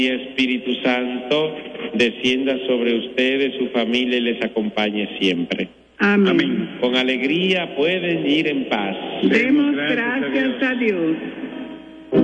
y Espíritu Santo descienda sobre ustedes, su familia y les acompañe siempre. Amén. Amén. Con alegría pueden ir en paz. Demos gracias a Dios.